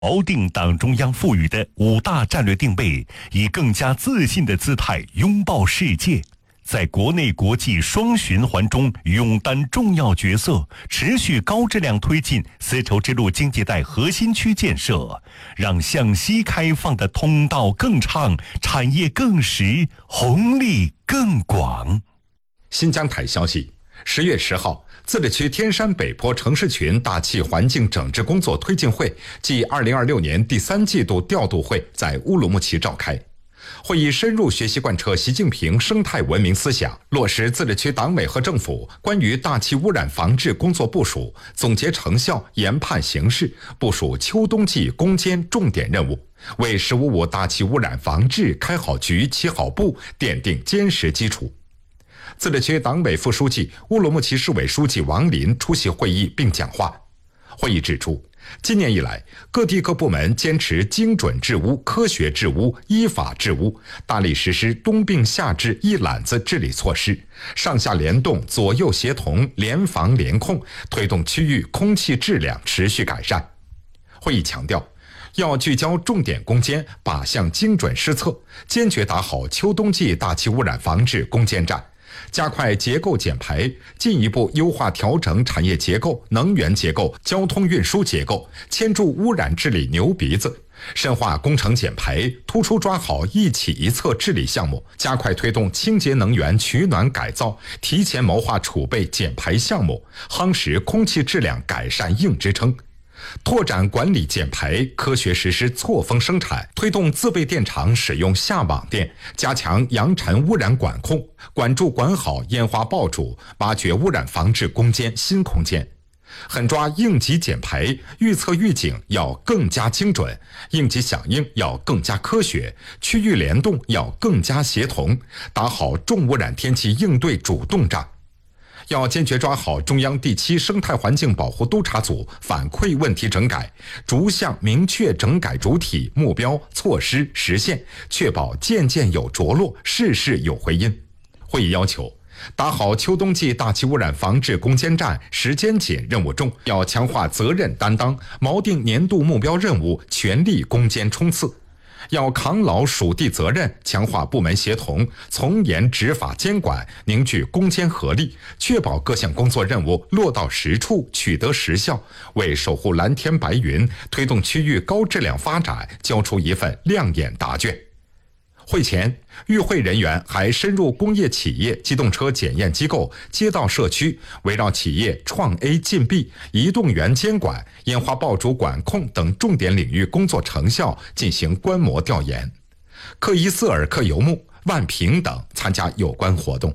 锚定党中央赋予的5大战略定位，以更加自信的姿态拥抱世界，在国内国际双循环中勇担重要角色，持续高质量推进丝绸之路经济带核心区建设，让向西开放的通道更畅，产业更实，红利更广。 新疆台消息，10月10号，自治区天山北坡城市群大气环境整治工作推进会暨2026年第3季度调度会在乌鲁木齐召开。会议深入学习贯彻习近平生态文明思想，落实自治区党委和政府关于大气污染防治工作部署，总结成效，研判形势，部署秋冬季攻坚重点任务，为“15+5”大气污染防治开好局、起好步奠定坚实基础。自治区党委副书记、乌鲁木齐市委书记王林出席会议并讲话。会议指出，今年以来，各地各部门坚持精准治污、科学治污、依法治污，大力实施冬病夏治一揽子治理措施，上下联动、左右协同、联防联控，推动区域空气质量持续改善。会议强调，要聚焦重点攻坚，靶向精准施策，坚决打好秋冬季大气污染防治攻坚战，加快结构减排，进一步优化调整产业结构、能源结构、交通运输结构，牵住污染治理牛鼻子，深化工程减排，突出抓好一起一策治理项目，加快推动清洁能源取暖改造，提前谋划储备减排项目，夯实空气质量改善硬支撑。拓展管理减排，科学实施错峰生产，推动自备电厂使用下网电，加强扬尘污染管控，管住管好烟花爆竹，挖掘污染防治攻坚新空间。狠抓应急减排，预测预警要更加精准，应急响应要更加科学，区域联动要更加协同，打好重污染天气应对主动战。要坚决抓好中央第7生态环境保护督察组反馈问题整改，逐项明确整改主体、目标、措施实现，确保件件有着落，事事有回音。会议要求，打好秋冬季大气污染防治攻坚战，时间紧，任务重，要强化责任担当，锚定年度目标任务，全力攻坚冲刺。要扛牢属地责任，强化部门协同，从严执法监管，凝聚攻坚合力，确保各项工作任务落到实处，取得实效，为守护蓝天白云、推动区域高质量发展交出一份亮眼答卷。会前，与会人员还深入工业企业、机动车检验机构、街道社区，围绕企业创 A 进 B、移动源监管、烟花爆竹管控等重点领域工作成效进行观摩调研。克伊斯尔克游牧、万平等参加有关活动。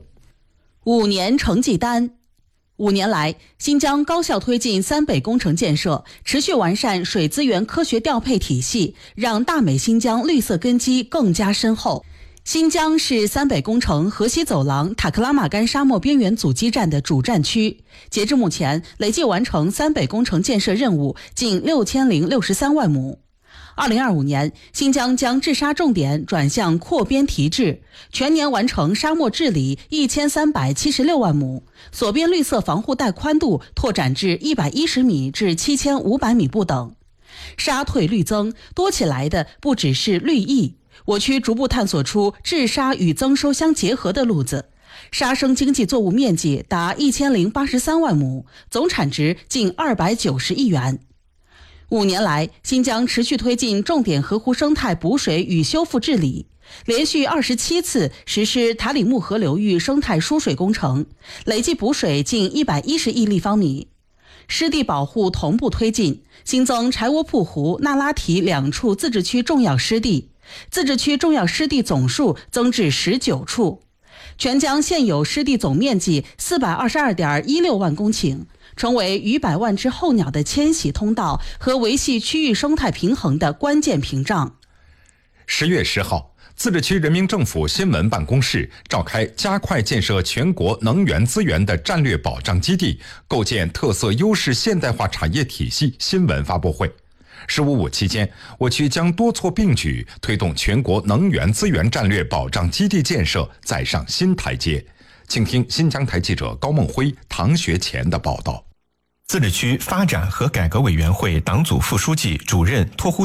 5年成绩单。5年来，新疆高效推进3北工程建设，持续完善水资源科学调配体系，让大美新疆绿色根基更加深厚。新疆是3北工程河西走廊塔克拉玛干沙漠边缘阻击战的主战区。截至目前，累计完成3北工程建设任务近6063万亩。2025年，新疆将治沙重点转向扩边提质，全年完成沙漠治理1376万亩，所边绿色防护带宽度拓展至110米至7500米不等。沙退绿增，多起来的不只是绿意，我区逐步探索出治沙与增收相结合的路子。沙生经济作物面积达1083万亩，总产值近290亿元。5年来，新疆持续推进重点河湖生态补水与修复治理，连续27次实施塔里木河流域生态输水工程，累计补水近110亿立方米。湿地保护同步推进，新增柴窝铺湖、那拉提2处自治区重要湿地，自治区重要湿地总数增至19处。全疆现有湿地总面积422.16万公顷，成为逾100万只候鸟的迁徙通道和维系区域生态平衡的关键屏障。 10月10号，自治区人民政府新闻办公室召开加快建设全国能源资源的战略保障基地，构建特色优势现代化产业体系新闻发布会。15+5期间，我区将多措并举，推动全国能源资源战略保障基地建设再上新台阶。请听新疆台记者高梦辉、唐学前的报道。 自治区发展和改革委员会党组副书记、主任托呼